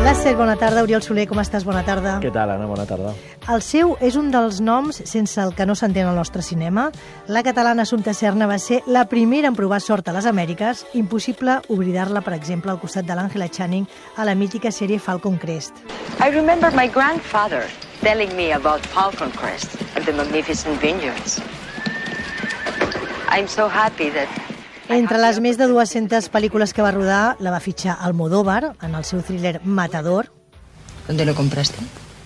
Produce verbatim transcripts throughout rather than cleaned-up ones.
Làser, bona tarda. Oriol Soler, com estàs? Bona tarda. Què tal, Anna? Bona tarda. El seu és un dels noms sense el que no s'entén al nostre cinema. La catalana Assumpta Serna va ser la primera en provar sort a les Amèriques. Impossible oblidar-la, per exemple, al costat de l'Àngela Channing a la mítica sèrie Falcon Crest. I remember my grandfather telling me about Falcon Crest and the magnificent vineyards. I'm so happy that Entre les més de dues-centes pel·lícules que va rodar, la va fitxar Almodóvar en el seu thriller Matador. ¿Dónde lo compraste?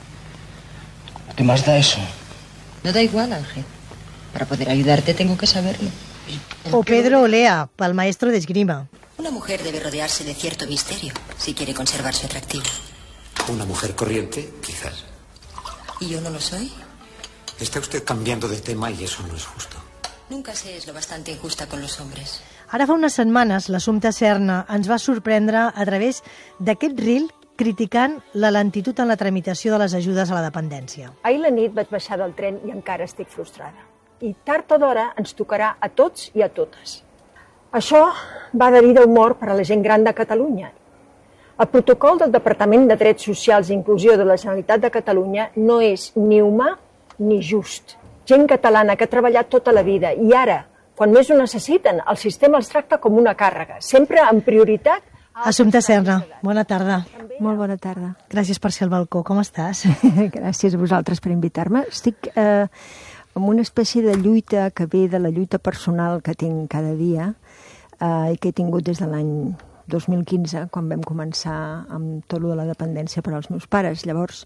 ¿Qué más da eso? No da igual, Ángel. Para poder ayudarte tengo que saberlo. O Pedro Olea, pel maestro de esgrima. Una mujer debe rodearse de cierto misterio si quiere conservar su atractivo. Una mujer corriente, quizás. ¿Y yo no lo soy? Está usted cambiando de tema y eso no es justo. Nunca se es lo bastante injusta con los hombres. Ara fa unes setmanes, l'Assumpta Serna ens va sorprendre a través d'aquest reel criticant la lentitud en la tramitació de les ajudes a la dependència. Ahir la nit vaig baixar del tren i encara estic frustrada. I tard o d'hora ens tocarà a tots i a totes. Això va de vida humor per a la gent gran de Catalunya. El protocol del Departament de Drets Socials i Inclusió de la Generalitat de Catalunya no és ni humà ni just. Gent catalana que ha treballat tota la vida i ara, quan més ho necessiten, el sistema els tracta com una càrrega, sempre en prioritat. Assumpta Serna, bona tarda. Molt bona tarda. Gràcies per ser al balcó. Com estàs? Gràcies a vosaltres per invitar-me. Estic eh, en una espècie de lluita que ve de la lluita personal que tinc cada dia eh, i que he tingut des de l'any dos mil quinze, quan vam començar amb tot lo de la dependència per als meus pares. Llavors,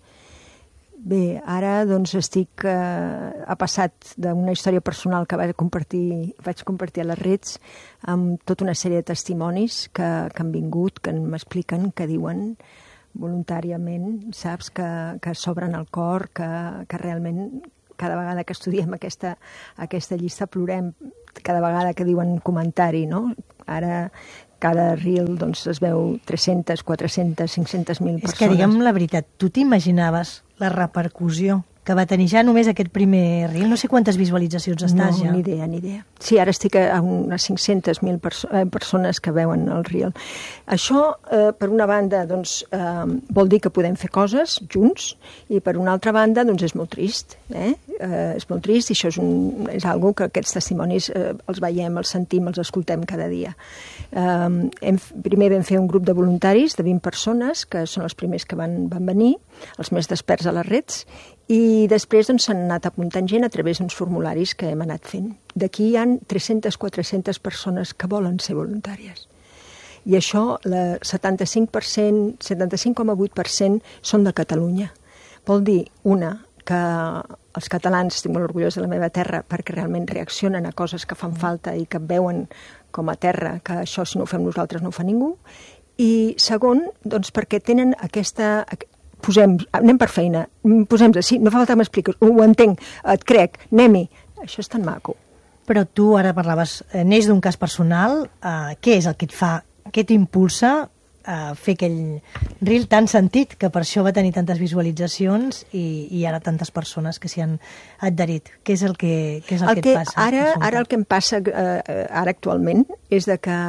bé, ara doncs estic, eh, ha passat d'una història personal que vaig compartir, vaig compartir a les redes amb tota una sèrie de testimonis que, que han vingut, que m'expliquen, que diuen voluntàriament, saps, que, que s'obren el cor, que, que realment cada vegada que estudiem aquesta, aquesta llista plorem, cada vegada que diuen comentari, no? Ara cada reel doncs, es veu tres-centes, quatre-centes, cinc-centes mil persones. És que digue'm la veritat, tu t'imaginaves la repercussió que va tenir ja només aquest primer reel? No sé quantes visualitzacions estàs no, ja. No, ni idea, ni idea. Sí, ara estic a unes cinc-centes mil perso eh, persones que veuen el reel. Això, eh, per una banda, doncs, eh, vol dir que podem fer coses junts i per una altra banda, doncs, és molt trist. Eh? Eh, és molt trist i això és, un, és algo que aquests testimonis eh, els veiem, els sentim, els escoltem cada dia. Eh, hem, primer vam fer un grup de voluntaris de vint persones, que són els primers que van, van venir, els més desperts a les redes, i després doncs, s'han anat apuntant gent a través d'uns formularis que hem anat fent. D'aquí hi ha tres-centes, quatre-centes persones que volen ser voluntàries. I això, el setanta-cinc per cent, setanta-cinc coma vuit per cent són de Catalunya. Vol dir, una, que els catalans, estic molt orgullosa de la meva terra, perquè realment reaccionen a coses que fan falta i que veuen com a terra, que això si no ho fem nosaltres no ho fa ningú. I segon, doncs perquè tenen aquesta... Posem, anem per feina, posem-nos, sí, no fa falta que m'expliquis, ho entenc, et crec, anem-hi. Això és tan maco. Però tu ara parlaves, eh, neix d'un cas personal, eh, què és el que et fa, què t'impulsa a fer aquell reel tan sentit, que per això va tenir tantes visualitzacions i, i ara tantes persones que s'hi han adherit? Què és el que, què és el, el que, que et passa? Ara, ara el que em passa eh, ara actualment és de que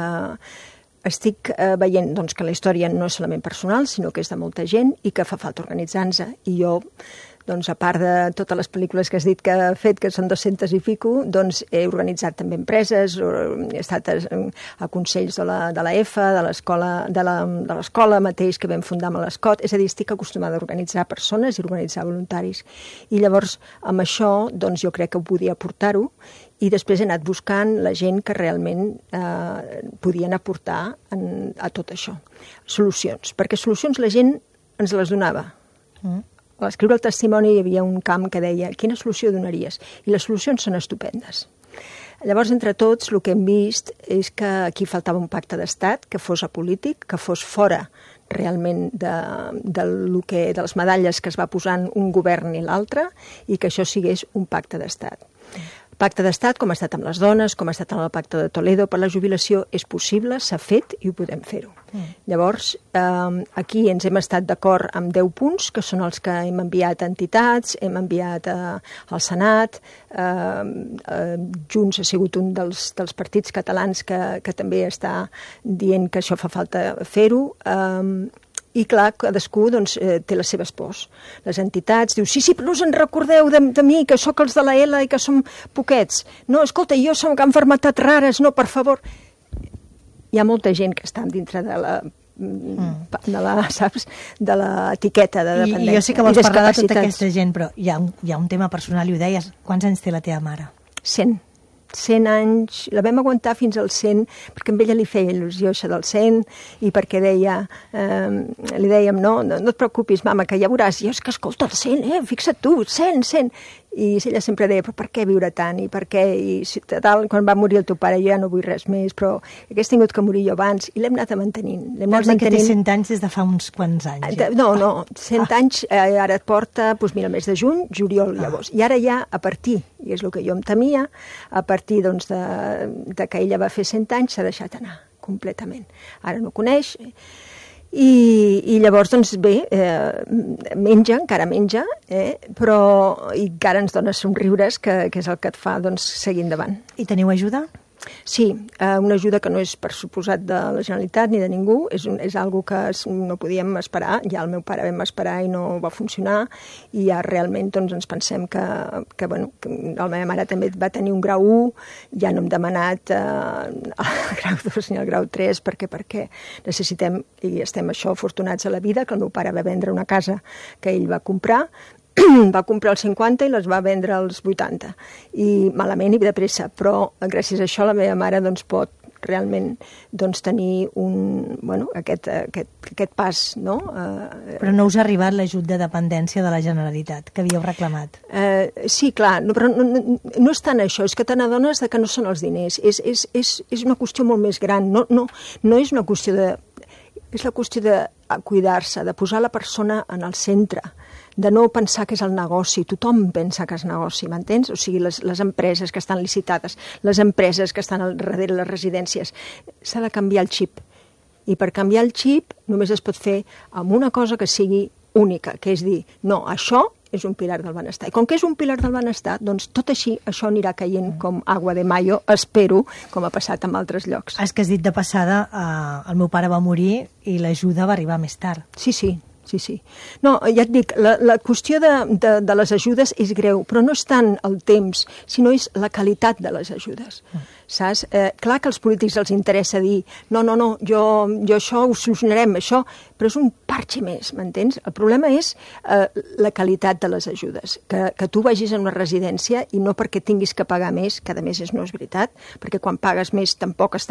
estic eh, veient doncs, que la història no és solament personal, sinó que és de molta gent i que fa falta organitzar-nos. I jo, doncs, a part de totes les pel·lícules que has dit que he fet, que són dues-centes i pico, doncs he organitzat també empreses, he estat a, a consells de la, de la E F A, de l'escola de la, de l'escola mateix que vam fundar amb l'Escot, és a dir, estic acostumada a organitzar persones i organitzar voluntaris. I llavors, amb això, doncs, jo crec que ho podia aportar-ho, i després he anat buscant la gent que realment eh, podien aportar en, a tot això. Solucions, perquè solucions la gent ens les donava. Mm. A l'escriure el testimoni hi havia un camp que deia quina solució donaries? I les solucions són estupendes. Llavors, entre tots, el que hem vist és que aquí faltava un pacte d'estat, que fos apolític, que fos fora realment de, de, lo que, de les medalles que es va posant un govern i l'altre, i que això sigués un pacte d'estat. Pacte d'estat, com ha estat amb les dones, com ha estat amb el pacte de Toledo per la jubilació, és possible, s'ha fet i ho podem fer-ho. Mm. Llavors, eh, aquí ens hem estat d'acord amb deu punts, que són els que hem enviat a entitats, hem enviat a, al Senat, eh, eh, Junts ha sigut un dels, dels partits catalans que, que també està dient que això fa falta fer-ho, eh, I clar, cadascú doncs, eh, té les seves pors. Les entitats diu, sí, sí, però no us en recordeu de, de mi, que sóc els de la L i que som poquets. No, escolta, jo som enfermetats rares, no, per favor. Hi ha molta gent que està dintre de la mm. de la, saps, de l'etiqueta de dependència. I jo sé que vols parlar de tota aquesta gent, però hi ha, un, hi ha un tema personal, i ho deies, quants anys té la teva mare? cent. cent anys, la vam aguantar fins als cent, perquè amb ella li feia il·lusió això del cent, i perquè deia, eh, li dèiem, no, no, no et preocupis, mama, que ja veuràs, i és que escolta, el cent, eh, fixa't tu, cent, cent, i ella sempre deia, però per què viure tant, i per què, i tal, quan va morir el teu pare, jo ja no vull res més, però hagués tingut que morir jo abans, i l'hem anat mantenint. Vols dir que té cent anys des de fa uns quants anys? Ja? No, no, cent ah. anys, eh, ara et porta, doncs mira, el mes de juny, juliol, ah. llavors, i ara ja, a partir, i és el que jo em temia, a partir, doncs, de, de que ella va fer cent anys, s'ha deixat anar, completament. Ara no coneix, I, i llavors, doncs bé, eh, menja, encara menja, eh, però i encara ens dona somriures, que, que és el que et fa doncs, seguir endavant. I teniu ajuda? Sí, eh, una ajuda que no és per suposat de la Generalitat ni de ningú, és, un, és algo que no podíem esperar, ja el meu pare vam esperar i no va funcionar, i ja realment doncs, ens pensem que, que, bueno, que la meva mare també va tenir un grau u, ja no hem demanat eh, el grau dos ni el grau tres, perquè, perquè necessitem, i estem això afortunats a la vida, que el meu pare va vendre una casa que ell va comprar, va comprar els cinquanta i les va vendre als vuitanta, i malament i de pressa, però gràcies a això la meva mare doncs, pot realment doncs, tenir un, bueno, aquest, aquest, aquest pas. No? Uh, però no us ha arribat l'ajut de dependència de la Generalitat, que havíeu reclamat? Uh, sí, clar, no, però no, no, no és tant això, és que te n'adones que no són els diners, és, és, és, és una qüestió molt més gran, no, no, no és una qüestió de... és la qüestió de cuidar-se, de posar la persona en el centre, de no pensar que és el negoci, tothom pensa que és negoci, m'entens? O sigui, les, les empreses que estan licitades, les empreses que estan al darrere les residències, s'ha de canviar el xip. I per canviar el xip només es pot fer amb una cosa que sigui única, que és dir, no, això és un pilar del benestar. I com que és un pilar del benestar, doncs tot així, això anirà caient com agua de mayo, espero, com ha passat en altres llocs. És que has dit de passada, eh, el meu pare va morir i l'ajuda va arribar més tard. Sí, sí. Sí, sí. No, ja et dic, la, la qüestió de, de, de les ajudes és greu, però no és tant el temps, sinó és la qualitat de les ajudes. Mm. Saps? Eh, clar que als polítics els interessa dir no, no, no, jo, jo això ho solucionarem, això, però és un parche més, m'entens? El problema és eh, la qualitat de les ajudes, que, que tu vagis a una residència i no perquè tinguis que pagar més, que a més és, no és veritat, perquè quan pagues més tampoc està